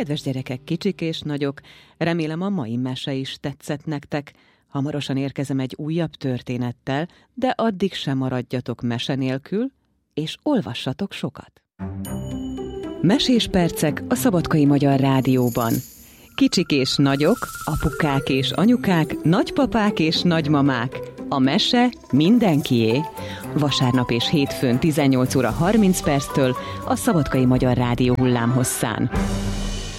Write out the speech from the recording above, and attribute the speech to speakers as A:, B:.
A: Kedves gyerekek, kicsik és nagyok, remélem a mai mese is tetszett nektek. Hamarosan érkezem egy újabb történettel, de addig sem maradjatok mese nélkül, és olvassatok sokat. Mesés percek a Szabadkai Magyar Rádióban. Kicsik és nagyok, apukák és anyukák, nagypapák és nagymamák. A mese mindenkié. Vasárnap és hétfőn 18 óra 30 perctől a Szabadkai Magyar Rádió hullámhosszán.